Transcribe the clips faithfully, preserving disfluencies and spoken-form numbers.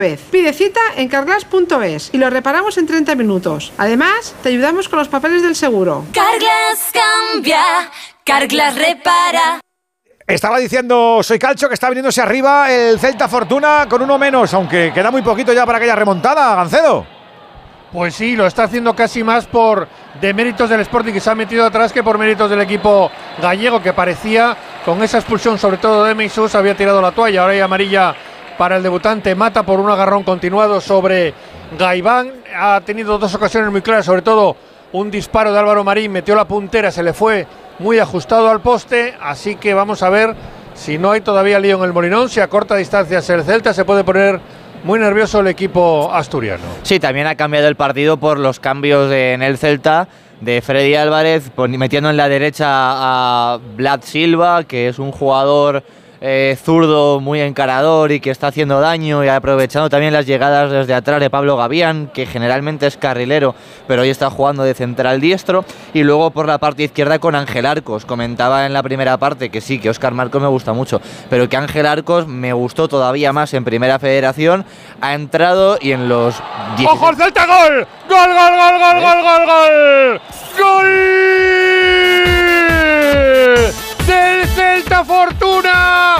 Pide cita en carglass punto es y lo reparamos en treinta minutos. Además, te ayudamos con los papeles del seguro. Carglass cambia, Carglass repara. Estaba diciendo Soy Calcho que está viniéndose arriba el Celta Fortuna con uno menos, aunque queda muy poquito ya para aquella remontada, Gancedo. Pues sí, lo está haciendo casi más por deméritos del Sporting, que se ha metido atrás, que por méritos del equipo gallego, que parecía, con esa expulsión sobre todo de Meisús, había tirado la toalla. Ahora hay amarilla para el debutante Mata por un agarrón continuado sobre Gaibán. Ha tenido dos ocasiones muy claras, sobre todo un disparo de Álvaro Marín, metió la puntera, se le fue muy ajustado al poste, así que vamos a ver si no hay todavía lío en el Molinón, si a corta distancia el Celta se puede poner muy nervioso el equipo asturiano. Sí, también ha cambiado el partido por los cambios de, en el Celta, de Freddy Álvarez, metiendo en la derecha a Vlad Silva, que es un jugador Eh, zurdo muy encarador y que está haciendo daño, y aprovechando también las llegadas desde atrás de Pablo Gavián, que generalmente es carrilero pero hoy está jugando de central diestro. Y luego por la parte izquierda con Ángel Arcos. Comentaba en la primera parte que sí, que Óscar Marcos me gusta mucho, pero que Ángel Arcos me gustó todavía más en Primera Federación. Ha entrado y en los dieciséis... ¡Ojo el Celta! ¡Gol! ¡Gol, gol, gol, gol, ¿Eh? gol, gol, gol! ¡Gol! ¡Del Celta Fortuna!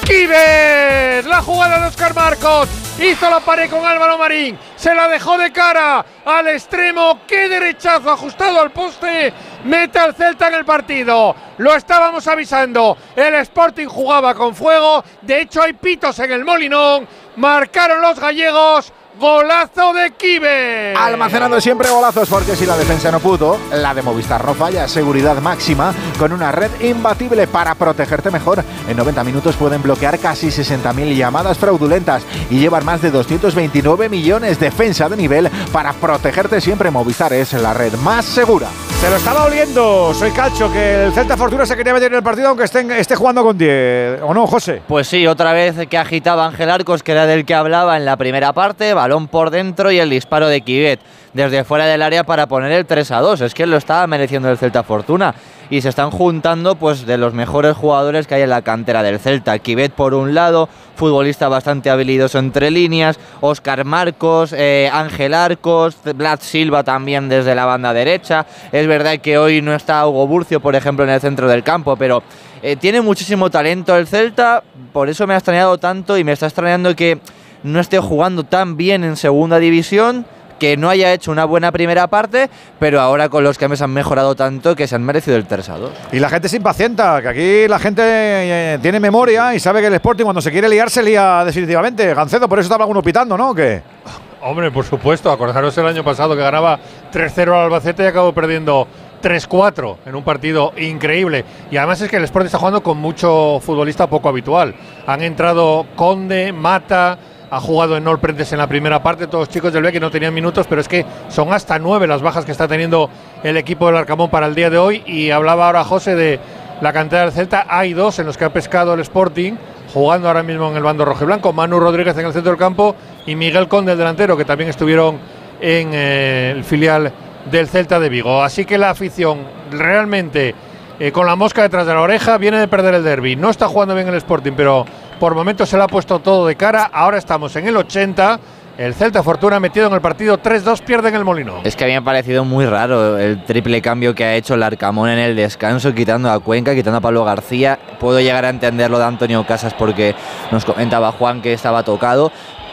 ¡Kives! La jugada de Óscar Marcos. Hizo la pared con Álvaro Marín. Se la dejó de cara al extremo. ¡Qué derechazo ajustado al poste! Mete al Celta en el partido. Lo estábamos avisando. El Sporting jugaba con fuego. De hecho, hay pitos en el Molinón. Marcaron los gallegos. ¡Golazo de Kives! Almacenando siempre golazos, porque si la defensa no pudo, la de Movistar no falla. Seguridad máxima con una red imbatible para protegerte mejor. En noventa minutos pueden bloquear casi sesenta mil llamadas fraudulentas y llevan más de doscientos veintinueve millones. Defensa de nivel para protegerte siempre. Movistar es la red más segura. Se lo estaba oliendo Soy Calcho, que el Celta Fortuna se quería meter en el partido aunque esté, esté jugando con diez. ¿O no, José? Pues sí, otra vez que agitaba Ángel Arcos, que era del que hablaba en la primera parte. Balón por dentro y el disparo de Kivet desde fuera del área para poner el tres a dos. Es que lo estaba mereciendo el Celta Fortuna. Y se están juntando pues de los mejores jugadores que hay en la cantera del Celta. Kivet por un lado, futbolista bastante habilidoso entre líneas, Óscar Marcos, eh, Ángel Arcos, Vlad Silva también desde la banda derecha. Es verdad que hoy no está Hugo Burcio, por ejemplo, en el centro del campo, pero eh, tiene muchísimo talento el Celta. Por eso me ha extrañado tanto, y me está extrañando que no esté jugando tan bien en segunda división, que no haya hecho una buena primera parte, pero ahora con los cambios han mejorado tanto que se han merecido el tres a dos. Y la gente se impacienta, que aquí la gente eh, tiene memoria y sabe que el Sporting cuando se quiere liar se lía definitivamente. Gancedo, por eso estaba alguno pitando, ¿no? ¿O qué? Hombre, por supuesto, acordaros el año pasado que ganaba tres cero al Albacete y acabó perdiendo tres cuatro en un partido increíble. Y además es que el Sporting está jugando con mucho futbolista poco habitual. Han entrado Conde, Mata, ha jugado en Olprendes en la primera parte, todos chicos del B que no tenían minutos, pero es que son hasta nueve las bajas que está teniendo el equipo del Arcamón para el día de hoy. Y hablaba ahora José de la cantera del Celta. Hay dos en los que ha pescado el Sporting, jugando ahora mismo en el bando rojo y blanco: Manu Rodríguez en el centro del campo y Miguel Conde, el delantero, que también estuvieron en eh, el filial del Celta de Vigo. Así que la afición realmente eh, con la mosca detrás de la oreja, viene de perder el derbi. No está jugando bien el Sporting, pero por momentos se le ha puesto todo de cara. Ahora estamos en el ochenta. El Celta Fortuna metido en el partido tres dos, pierde en el Molinón. Es que a mí me ha parecido muy raro el triple cambio que ha hecho el Arcamón en el descanso, quitando a Cuenca, quitando a Pablo García. Puedo llegar a entenderlo de Antonio Casas porque nos comentaba Juan que estaba tocado,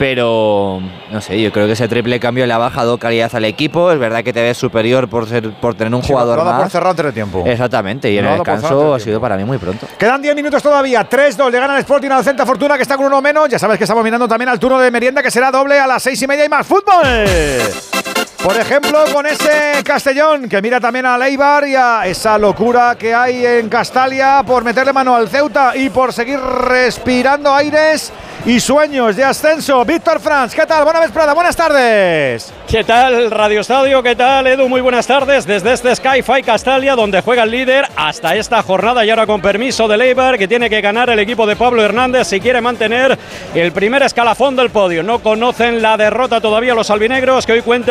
pero no sé, yo creo que ese triple cambio le ha bajado calidad al equipo. Es verdad que te ves superior por ser por tener un sí, jugador no, no más. por cerrar entre tiempo. Exactamente, y en el descanso ha sido para mí muy pronto. Quedan diez minutos todavía, tres dos, le gana el Sporting al Celta Fortuna, que está con uno menos. Ya sabes que estamos mirando también al turno de merienda, que será doble a las seis y media y más fútbol. Por ejemplo, con ese Castellón que mira también a Eibar y a esa locura que hay en Castalia por meterle mano al Ceuta y por seguir respirando aires y sueños de ascenso. Víctor Franz, ¿qué tal? Buena vesprada, buenas tardes. ¿Qué tal, Radio Estadio? ¿Qué tal, Edu? Muy buenas tardes desde este Sky-Fi Castalia, donde juega el líder hasta esta jornada, y ahora con permiso del Eibar, que tiene que ganar el equipo de Pablo Hernández si quiere mantener el primer escalafón del podio. No conocen la derrota todavía los albinegros, que hoy cuentan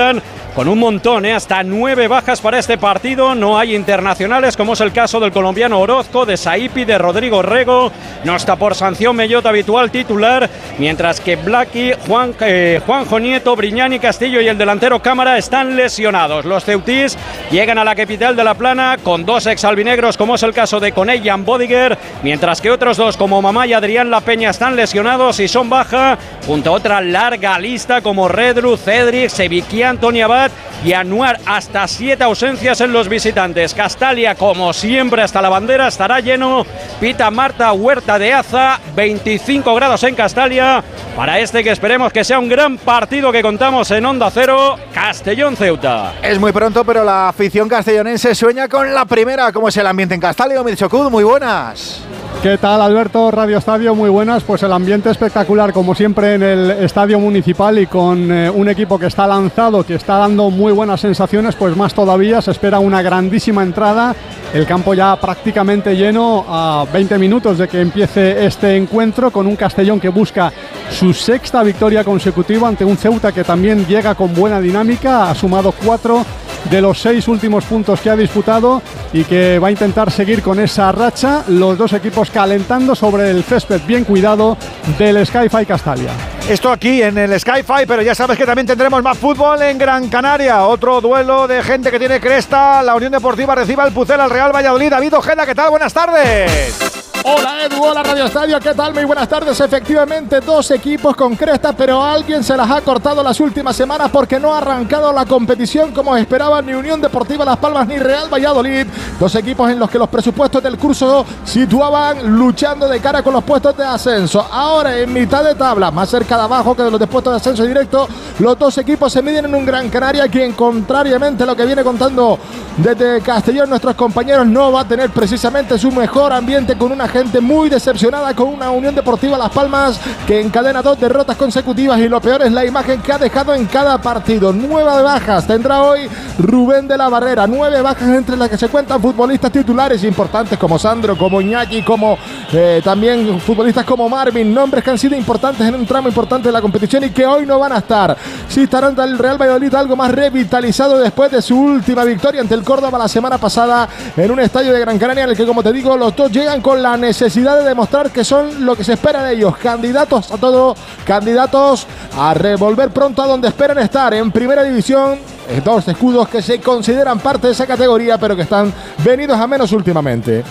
con un montón, ¿eh? Hasta nueve bajas para este partido. No hay internacionales, como es el caso del colombiano Orozco, de Saipi, de Rodrigo Rego. No está por sanción Mellot, habitual titular, mientras que Blaqui, Juan, eh, Juanjo Nieto, Briñani, Castillo y el delantero Cámara están lesionados. Los ceutís llegan a la capital de La Plana con dos exalbinegros, como es el caso de Coney y Bodiger, mientras que otros dos como Mamá y Adrián La Peña están lesionados y son baja, junto a otra larga lista como Redru, Cedric, Seviquián, Tony Abad y Anuar. Hasta siete ausencias en los visitantes. Castalia, como siempre, hasta la bandera estará lleno. Pita Marta Huerta de Aza, veinticinco grados en Castalia, para este que esperemos que sea un gran partido que contamos en Onda Cero, Castellón-Ceuta. Es muy pronto, pero la afición castellonense sueña con la primera. ¿Cómo es el ambiente en Castalia? Mirchocud, muy buenas. ¿Qué tal, Alberto? Radio Estadio, muy buenas. Pues el ambiente espectacular, como siempre, en el Estadio Municipal, y con eh, un equipo que está lanzado, que está dando muy buenas sensaciones, pues más todavía. Se espera una grandísima entrada. El campo ya prácticamente lleno a veinte minutos de que empiece este encuentro, con un Castellón que busca su sexta victoria consecutiva ante un Ceuta que también llega con buena dinámica. Ha sumado cuatro de los seis últimos puntos que ha disputado y que va a intentar seguir con esa racha. Los dos equipos calentando sobre el césped bien cuidado del Sky-Fi Castalia. Esto aquí en el Sky-Fi, pero ya sabes que también tendremos más fútbol en Gran Canaria. Otro duelo de gente que tiene cresta. La Unión Deportiva recibe al Pucel, al Real Valladolid. David Ojeda, ¿qué tal? Buenas tardes. Hola Edu, hola Radio Estadio, ¿qué tal? Muy buenas tardes. Efectivamente, dos equipos con cresta, pero alguien se las ha cortado las últimas semanas porque no ha arrancado la competición como esperaban ni Unión Deportiva Las Palmas ni Real Valladolid. Dos equipos en los que los presupuestos del curso situaban luchando de cara con los puestos de ascenso. Ahora en mitad de tabla, más cerca de abajo que de los de puestos de ascenso directo, los dos equipos se miden en un Gran Canaria, quien, contrariamente a lo que viene contando desde Castellón nuestros compañeros, no va a tener precisamente su mejor ambiente, con una gente muy decepcionada, con una Unión Deportiva Las Palmas que encadena dos derrotas consecutivas, y lo peor es la imagen que ha dejado en cada partido. Nueve bajas tendrá hoy Rubén de la Barrera, nueve bajas entre las que se cuentan futbolistas titulares importantes como Sandro, como Iñaki, como eh, también futbolistas como Marvin, nombres que han sido importantes en un tramo importante de la competición y que hoy no van a estar. Sí estarán el Real Valladolid algo más revitalizado después de su última victoria ante el Córdoba la semana pasada en un estadio de Gran Canaria, en el que, como te digo, los dos llegan con la necesidad de demostrar que son lo que se espera de ellos, candidatos a todo, candidatos a revolver pronto a donde esperan estar, en primera división. Dos escudos que se consideran parte de esa categoría, pero que están venidos a menos últimamente.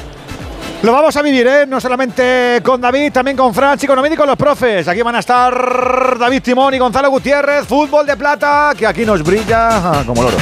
Lo vamos a vivir, ¿eh? No solamente con David, también con Franchi, con Omid y con los profes. Aquí van a estar David Timón y Gonzalo Gutiérrez. Fútbol de plata, que aquí nos brilla como el oro.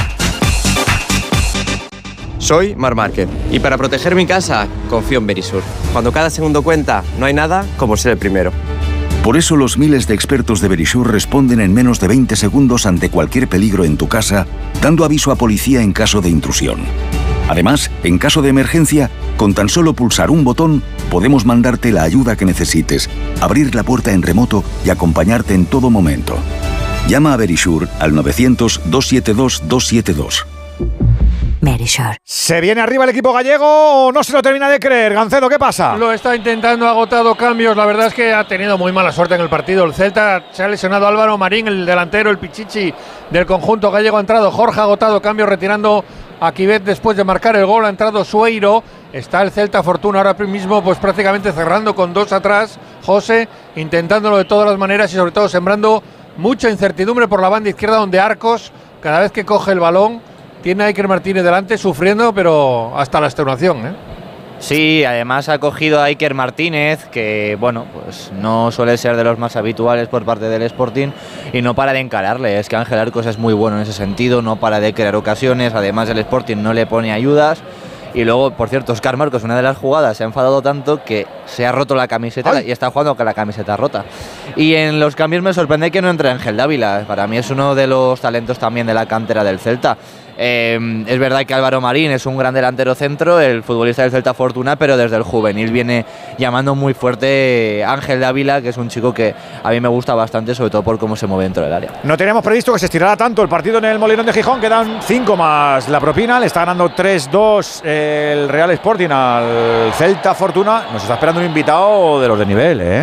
Soy Mar Márquez y para proteger mi casa confío en Verisur. Cuando cada segundo cuenta, no hay nada como ser el primero. Por eso los miles de expertos de Verisur responden en menos de veinte segundos ante cualquier peligro en tu casa, dando aviso a policía en caso de intrusión. Además, en caso de emergencia, con tan solo pulsar un botón, podemos mandarte la ayuda que necesites, abrir la puerta en remoto y acompañarte en todo momento. Llama a Verisur al novecientos, doscientos setenta y dos, doscientos setenta y dos. Verisur. ¿Se viene arriba el equipo gallego o no se lo termina de creer? Gancedo, ¿qué pasa? Lo está intentando, ha agotado cambios. La verdad es que ha tenido muy mala suerte en el partido. El Celta se ha lesionado Álvaro Marín, el delantero, el pichichi del conjunto gallego. Ha entrado Jorge, ha agotado cambios, retirando a Quivet después de marcar el gol. Ha entrado Sueiro. Está el Celta Fortuna ahora mismo pues prácticamente cerrando con dos atrás. José intentándolo de todas las maneras y sobre todo sembrando mucha incertidumbre por la banda izquierda, donde Arcos, cada vez que coge el balón, tiene a Iker Martínez delante sufriendo, pero hasta la extenuación, ¿eh? Sí, además ha cogido a Iker Martínez, que bueno, pues no suele ser de los más habituales por parte del Sporting, y no para de encararle. Es que Ángel Arcos es muy bueno en ese sentido, no para de crear ocasiones. Además el Sporting no le pone ayudas. Y luego, por cierto, Óscar Marcos, una de las jugadas, se ha enfadado tanto que se ha roto la camiseta. ¡Ay! Y está jugando con la camiseta rota. Y en los cambios me sorprende que no entre Ángel Dávila. Para mí es uno de los talentos también de la cantera del Celta. Eh, es verdad que Álvaro Marín es un gran delantero centro, el futbolista del Celta Fortuna, pero desde el juvenil viene llamando muy fuerte Ángel Dávila, que es un chico que a mí me gusta bastante, sobre todo por cómo se mueve dentro del área. No teníamos previsto que se estirara tanto el partido en el Molinón de Gijón, quedan cinco más la propina, le está ganando tres dos el Real Sporting al Celta Fortuna. Nos está esperando un invitado de los de nivel, ¿eh?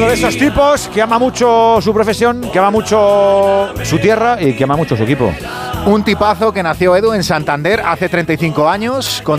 de esos tipos que ama mucho su profesión, que ama mucho su tierra y que ama mucho su equipo. Un tipazo que nació, Edu, en Santander hace treinta y cinco años, con